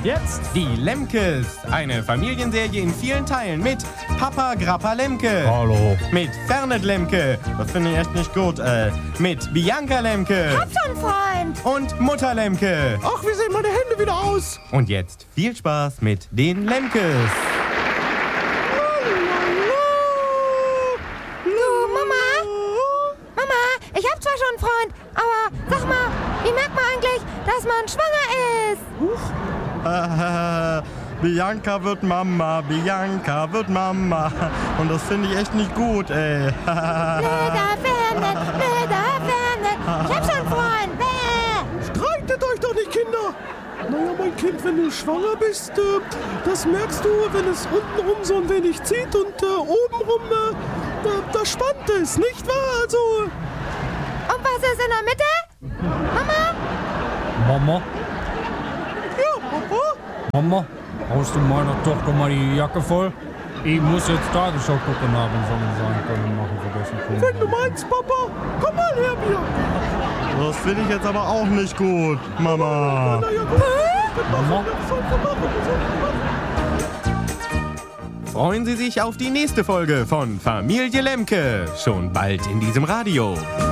jetzt Die Lemkes, eine Familienserie in vielen Teilen mit Papa Grappa Lemke. Hallo. Mit Fernet Lemke, das finde ich echt nicht gut. Mit Bianca Lemke. Hab schon, Freund. Und Mutter Lemke. Ach, wie sehen meine Hände wieder aus? Und jetzt viel Spaß mit den Lemkes. Du, Mama, ich hab zwar schon einen Freund, aber sag mal, wie merkt man eigentlich, dass man schwanger ist? Bianca wird Mama, Bianca wird Mama. Und das finde ich echt nicht gut, ey. Blöder Fernet. Ich hab schon einen Freund. Bäh. Streitet euch doch nicht, Kinder. Naja, mein Kind, wenn du schwanger bist, das merkst du, wenn es untenrum so ein wenig zieht und obenrum, da spannt es, nicht wahr? Also... Und was ist in der Mitte? Mama, Ja, Papa? Mama, haust du meiner Tochter mal die Jacke voll? Ich muss jetzt Tagesschau gucken, wenn Sonnenschein können machen vergessen. Wenn du meinst, Papa, komm mal her, Bianca. Das finde ich jetzt aber auch nicht gut, Mama. Na ja, gut. Mama? Freuen Sie sich auf die nächste Folge von Familie Lemke. Schon bald in diesem Radio.